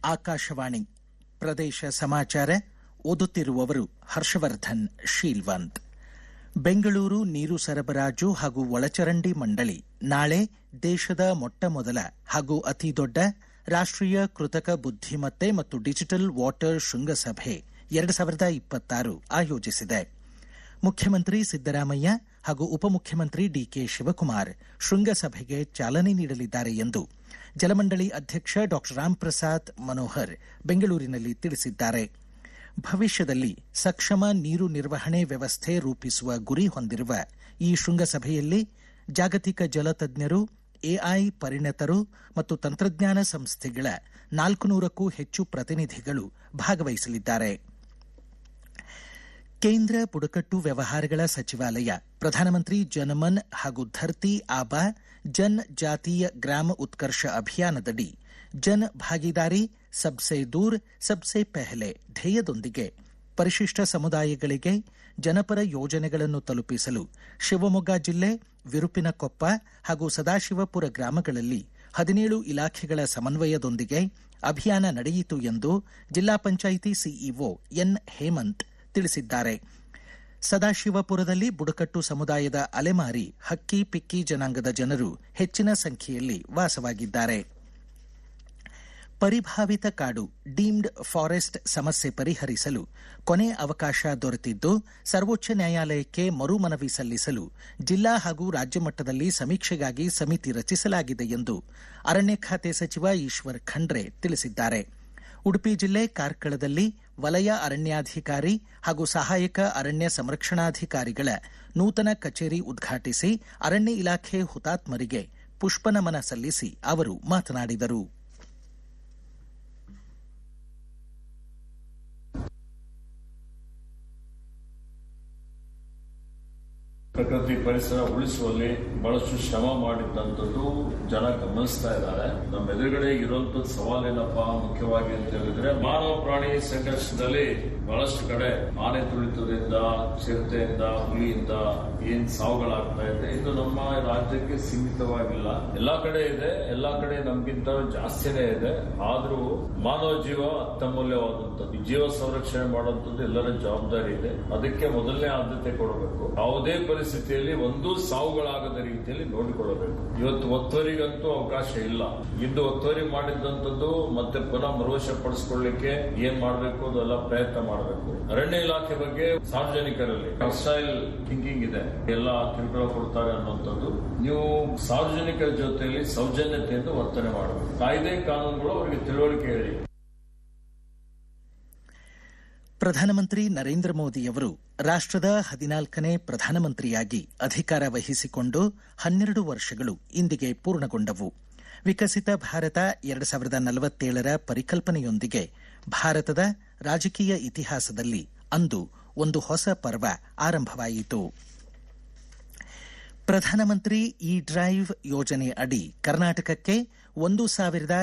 ಆಕಾಶವಾಣಿ ಪ್ರದೇಶ ಸಮಾಚಾರ ಓದುತ್ತಿರುವವರು ಹರ್ಷವರ್ಧನ್ ಶೀಲ್ವಂತ್. ಬೆಂಗಳೂರು ನೀರು ಸರಬರಾಜು ಹಾಗೂ ಒಳಚರಂಡಿ ಮಂಡಳಿ ನಾಳೆ ದೇಶದ ಮೊಟ್ಟಮೊದಲ ಹಾಗೂ ಅತಿದೊಡ್ಡ ರಾಷ್ಟ್ರೀಯ ಕೃತಕ ಬುದ್ಧಿಮತ್ತೆ ಮತ್ತು ಡಿಜಿಟಲ್ ವಾಟರ್ ಶೃಂಗಸಭೆ 2026 ಆಯೋಜಿಸಿದೆ. ಮುಖ್ಯಮಂತ್ರಿ ಸಿದ್ದರಾಮಯ್ಯ ಹಾಗೂ ಉಪಮುಖ್ಯಮಂತ್ರಿ ಡಿಕೆ ಶಿವಕುಮಾರ್ ಶೃಂಗಸಭೆಗೆ ಚಾಲನೆ ನೀಡಲಿದ್ದಾರೆ ಎಂದು ಜಲಮಂಡಳಿ ಅಧ್ಯಕ್ಷ ಡಾ ರಾಮ್ಪ್ರಸಾದ್ ಮನೋಹರ್ ಬೆಂಗಳೂರಿನಲ್ಲಿ ತಿಳಿಸಿದ್ದಾರೆ. ಭವಿಷ್ಯದಲ್ಲಿ ಸಕ್ಷಮ ನೀರು ನಿರ್ವಹಣೆ ವ್ಯವಸ್ಥೆ ರೂಪಿಸುವ ಗುರಿ ಹೊಂದಿರುವ ಈ ಶೃಂಗಸಭೆಯಲ್ಲಿ ಜಾಗತಿಕ ಜಲತಜ್ಞರು, ಎಐ ಪರಿಣತರು ಮತ್ತು ತಂತ್ರಜ್ಞಾನ ಸಂಸ್ಥೆಗಳ 400ಕ್ಕೂ ಹೆಚ್ಚು ಪ್ರತಿನಿಧಿಗಳು ಭಾಗವಹಿಸಲಿದ್ದಾರೆ. ಕೇಂದ್ರ ಬುಡಕಟ್ಟು ವ್ಯವಹಾರಗಳ ಸಚಿವಾಲಯ ಪ್ರಧಾನಮಂತ್ರಿ ಜನಮನ್ ಹಾಗೂ ಧರ್ತಿ ಆಬಾ ಜನ್ ಜಾತೀಯ ಗ್ರಾಮ ಉತ್ಕರ್ಷ ಅಭಿಯಾನದಡಿ ಜನ್ ಭಾಗಿದಾರಿ ಸಬ್ಸೆ ದೂರ್ ಸಬ್ಸೆ ಪೆಹಲೆ ಧ್ಯೇಯದೊಂದಿಗೆ ಪರಿಶಿಷ್ಟ ಸಮುದಾಯಗಳಿಗೆ ಜನಪರ ಯೋಜನೆಗಳನ್ನು ತಲುಪಿಸಲು ಶಿವಮೊಗ್ಗ ಜಿಲ್ಲೆ ವಿರುಪಿನಕೊಪ್ಪ ಹಾಗೂ ಸದಾಶಿವಪುರ ಗ್ರಾಮಗಳಲ್ಲಿ 17 ಇಲಾಖೆಗಳ ಸಮನ್ವಯದೊಂದಿಗೆ ಅಭಿಯಾನ ನಡೆಯಿತು ಎಂದು ಜಿಲ್ಲಾ ಪಂಚಾಯಿತಿ ಸಿಇಒ ಎನ್ ಹೇಮಂತ್ ತಿಳಿಸಿದ್ದಾರೆ. ಸದಾಶಿವಪುರದಲ್ಲಿ ಬುಡಕಟ್ಟು ಸಮುದಾಯದ ಅಲೆಮಾರಿ ಹಕ್ಕಿ ಪಿಕ್ಕಿ ಜನಾಂಗದ ಜನರು ಹೆಚ್ಚಿನ ಸಂಖ್ಯೆಯಲ್ಲಿ ವಾಸವಾಗಿದ್ದಾರೆ. ಪರಿಭಾವಿತ ಕಾಡು ಡೀಮ್ಡ್ ಫಾರೆಸ್ಟ್ ಸಮಸ್ಯೆ ಪರಿಹರಿಸಲು ಕೊನೆ ಅವಕಾಶ ದೊರೆತಿದ್ದು ಸರ್ವೋಚ್ಚ ನ್ಯಾಯಾಲಯಕ್ಕೆ ಮರು ಮನವಿ ಸಲ್ಲಿಸಲು ಜಿಲ್ಲಾ ಹಾಗೂ ರಾಜ್ಯ ಮಟ್ಟದಲ್ಲಿ ಸಮೀಕ್ಷೆಗಾಗಿ ಸಮಿತಿ ರಚಿಸಲಾಗಿದೆ ಎಂದು ಅರಣ್ಯ ಖಾತೆ ಸಚಿವ ಈಶ್ವರ್ ಖಂಡ್ರೆ ತಿಳಿಸಿದ್ದಾರೆ. ಉಡುಪಿ ಜಿಲ್ಲೆ ಕಾರ್ಕಳದಲ್ಲಿ ವಲಯ ಅರಣ್ಯಾಧಿಕಾರಿ ಹಾಗೂ ಸಹಾಯಕ ಅರಣ್ಯ ಸಂರಕ್ಷಣಾಧಿಕಾರಿಗಳ ನೂತನ ಕಚೇರಿ ಉದ್ಘಾಟಿಸಿ ಅರಣ್ಯ ಇಲಾಖೆ ಹುತಾತ್ಮರಿಗೆ ಪುಷ್ಪನಮನ ಸಲ್ಲಿಸಿ ಅವರು ಮಾತನಾಡಿದರು. ಪ್ರಕೃತಿ ಪರಿಸರ ಉಳಿಸುವಲ್ಲಿ ಬಹಳಷ್ಟು ಶ್ರಮ ಮಾಡಿದ್ದಂಥದ್ದು ಜನ ಗಮನಿಸ್ತಾ ಇದ್ದಾರೆ. ನಮ್ಮ ಎದುರುಗಡೆ ಇರುವಂತದ್ದು ಸವಾಲೇನಪ್ಪಾ ಮುಖ್ಯವಾಗಿ ಅಂತ ಹೇಳಿದ್ರೆ ಮಾನವ ಪ್ರಾಣಿ ಸಂಘರ್ಷದಲ್ಲಿ ಬಹಳಷ್ಟು ಕಡೆ ಆನೆ ತುಳಿತದಿಂದ, ಚಿರತೆಯಿಂದ, ಹುಲಿಯಿಂದ ಏನ್ ಸಾವುಗಳಾಗ್ತಾ ಇದೆ ಇದು ನಮ್ಮ ರಾಜ್ಯಕ್ಕೆ ಸೀಮಿತವಾಗಿಲ್ಲ, ಎಲ್ಲಾ ಕಡೆ ಇದೆ. ಎಲ್ಲಾ ಕಡೆ ನಮ್ಗಿಂತ ಜಾಸ್ತಿನೇ ಇದೆ. ಆದ್ರೂ ಮಾನವ ಜೀವ ಅತ್ಯಮೂಲ್ಯವಾದಂಥದ್ದು. ಜೀವ ಸಂರಕ್ಷಣೆ ಮಾಡುವಂಥದ್ದು ಎಲ್ಲರ ಜವಾಬ್ದಾರಿ ಇದೆ. ಅದಕ್ಕೆ ಮೊದಲನೇ ಆದ್ಯತೆ ಕೊಡಬೇಕು. ಯಾವುದೇ ಪರಿಸ್ಥಿತಿಯಲ್ಲಿ ಒಂದು ಸಾವುಗಳಾಗದ ರೀತಿಯಲ್ಲಿ ನೋಡಿಕೊಳ್ಳಬೇಕು. ಇವತ್ತು ಒತ್ತುವರಿಗಂತೂ ಅವಕಾಶ ಇಲ್ಲ. ಇಂದು ಒತ್ತುವರಿ ಮಾಡಿದಂಥದ್ದು ಮತ್ತೆ ಪುನಃ ಮರುವಶಪಡಿಸಿಕೊಳ್ಳಲಿಕ್ಕೆ ಏನ್ ಮಾಡಬೇಕು ಅದೆಲ್ಲ ಪ್ರಯತ್ನ ಮಾಡಬೇಕು. ಅರಣ್ಯ ಇಲಾಖೆ ಬಗ್ಗೆ ಸಾರ್ವಜನಿಕರಲ್ಲಿ ಹರ್ಸ್ಟೈಲ್ ಥಿಂಕಿಂಗ್ ಇದೆ, ಎಲ್ಲ ತಿರುಗುಳ ಕೊಡ್ತಾರೆ ಅನ್ನುವಂಥದ್ದು. ನೀವು ಸಾರ್ವಜನಿಕರ ಜೊತೆಯಲ್ಲಿ ಸೌಜನ್ಯತೆಯಿಂದ ವರ್ತನೆ ಮಾಡಬೇಕು. ಕಾಯ್ದೆ ಕಾನೂನುಗಳು ಅವರಿಗೆ ತಿಳುವಳಿಕೆ ಹೇಳಿ. ಪ್ರಧಾನಮಂತ್ರಿ ನರೇಂದ್ರ ಮೋದಿಯವರು ರಾಷ್ಟ್ರದ 14ನೇ ಪ್ರಧಾನಮಂತ್ರಿಯಾಗಿ ಅಧಿಕಾರ ವಹಿಸಿಕೊಂಡು 12 ವರ್ಷಗಳು ಇಂದಿಗೆ ಪೂರ್ಣಗೊಂಡವು. ವಿಕಸಿತ ಭಾರತ 2047ರ ಪರಿಕಲ್ಪನೆಯೊಂದಿಗೆ ಭಾರತದ ರಾಜಕೀಯ ಇತಿಹಾಸದಲ್ಲಿ ಅಂದು ಒಂದು ಹೊಸ ಪರ್ವ ಆರಂಭವಾಯಿತು. ಪ್ರಧಾನಮಂತ್ರಿ ಇ ಡ್ರೈವ್ ಯೋಜನೆ ಅಡಿ ಕರ್ನಾಟಕಕ್ಕೆ 1,000